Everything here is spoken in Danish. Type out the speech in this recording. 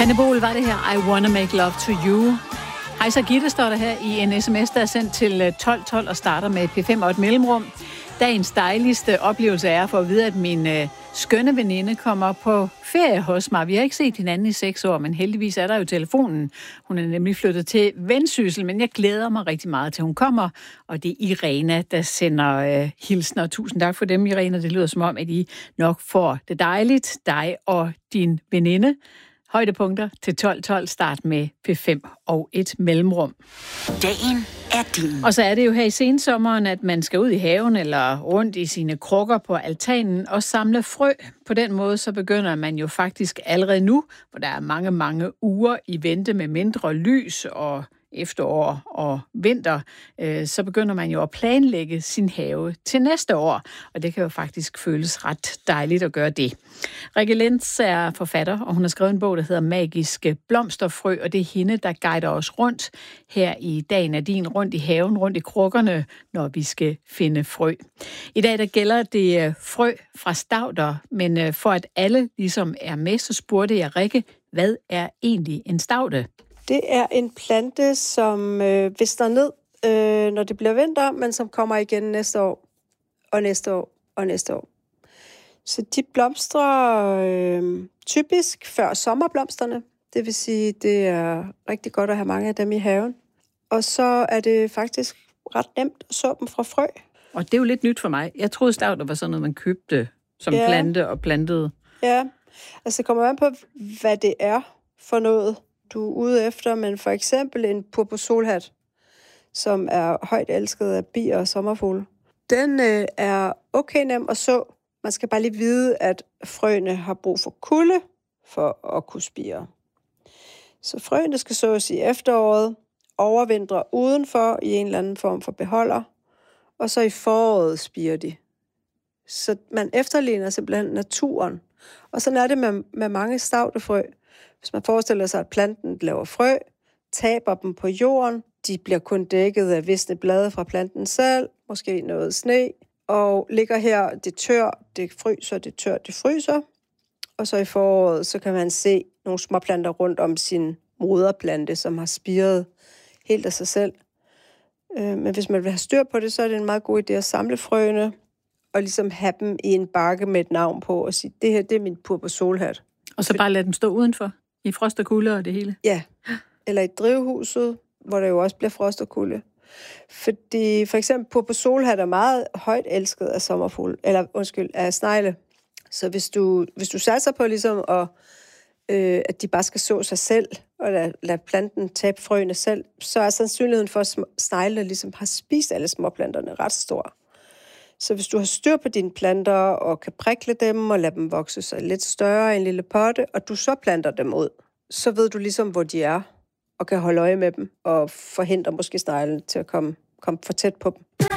Anne Bol var det her, I Wanna Make Love to You. Hej, så Gitte står der her i en sms, der er sendt til 1212 og starter med P5 og et mellemrum. Dagens dejligste oplevelse er for at vide, at min skønne veninde kommer på ferie hos mig. Vi har ikke set hinanden i 6 år, men heldigvis er der jo telefonen. Hun er nemlig flyttet til Vendsyssel, men jeg glæder mig rigtig meget til, hun kommer. Og det er Irena, der sender hilsner. Tusind tak for dem, Irena. Det lyder som om, at I nok får det dejligt, dig og din veninde. Højdepunkter til 12.12. Start med P5 og et mellemrum. Dagen er din. Og så er det jo her i sensommeren, at man skal ud i haven eller rundt i sine krukker på altanen og samle frø. På den måde så begynder man jo faktisk allerede nu, hvor der er mange uger i vente med mindre lys og efterår og vinter, så begynder man jo at planlægge sin have til næste år, og det kan jo faktisk føles ret dejligt at gøre det. Rikke Lenz er forfatter, og hun har skrevet en bog, der hedder Magiske blomsterfrø, og det er hende, der guider os rundt her i Dagen er din, rundt i haven, rundt i krukkerne, når vi skal finde frø. I dag der gælder det frø fra stauder, men for at alle ligesom er med, så spurgte jeg Rikke, hvad er egentlig en staude? Det er en plante, som visner ned, når det bliver vinter, men som kommer igen næste år, og næste år, og næste år. Så de blomstrer typisk før sommerblomsterne. Det vil sige, det er rigtig godt at have mange af dem i haven. Og så er det faktisk ret nemt at så dem fra frø. Og det er jo lidt nyt for mig. Jeg troede stauder var sådan noget, man købte som plante og plantede. Ja, altså det kommer an på, hvad det er for noget, du er ude efter, men for eksempel en purpursolhat, som er højt elsket af bier og sommerfugle. Den er okay nem at så. Man skal bare lige vide, at frøene har brug for kulde for at kunne spire. Så frøene skal sås i efteråret, overvintre udenfor i en eller anden form for beholder, og så i foråret spirer de. Så man efterligner simpelthen naturen. Og sådan er det med mange staudefrø. Hvis man forestiller sig, at planten laver frø, taber dem på jorden, de bliver kun dækket af visne blade fra planten selv, måske noget sne, og ligger her, det tør, det fryser, det tør, det fryser. Og så i foråret, så kan man se nogle småplanter rundt om sin moderplante, som har spiret helt af sig selv. Men hvis man vil have styr på det, så er det en meget god idé at samle frøene, og ligesom have dem i en bakke med et navn på, og sige, det her, det er min purpursolhat. Og så bare lade dem stå udenfor, i frost og kulde og det hele? Ja, eller i drivhuset, hvor der jo også bliver frost og kulde. Fordi for eksempel purpursolhat er meget højt elsket af sommerfugle, af snegle. Så hvis du satser på ligesom at de bare skal så sig selv, og lade planten tabe frøene selv, så er sandsynligheden for, at sneglene ligesom har spist alle småplanterne ret stor. Så hvis du har styr på dine planter, og kan prikle dem, og lade dem vokse sig lidt større i en lille potte, og du så planter dem ud, så ved du ligesom, hvor de er, og kan holde øje med dem, og forhindre måske sneglen til at komme for tæt på dem.